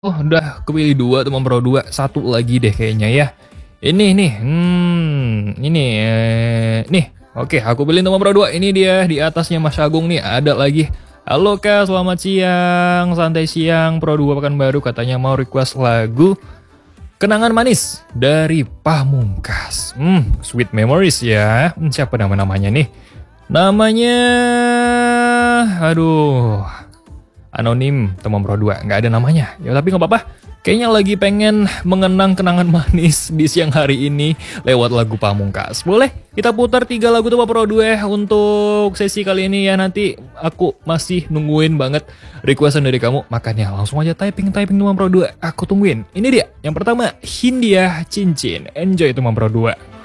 Oh, udah kepilih 2 teman Pro 2. Satu lagi deh kayaknya ya. Ini nih. Nih. Oke, aku pilih teman Pro 2. Ini dia di atasnya Mas Agung nih. Ada lagi. Halo Kak, selamat siang. Santai siang. Pro 2 Pekanbaru katanya mau request lagu Kenangan Manis dari Pamungkas. Sweet Memories ya. Siapa nama-namanya nih? Namanya aduh, anonim teman Pro 2, nggak ada namanya. Ya tapi nggak apa-apa. Kayaknya lagi pengen mengenang kenangan manis di siang hari ini lewat lagu Pamungkas. Boleh kita putar 3 lagu teman Pro 2 untuk sesi kali ini ya. Nanti aku masih nungguin banget requestan dari kamu. Makanya langsung aja typing teman Pro 2. Aku tungguin. Ini dia. Yang pertama, Hindia Cincin. Enjoy teman Pro 2.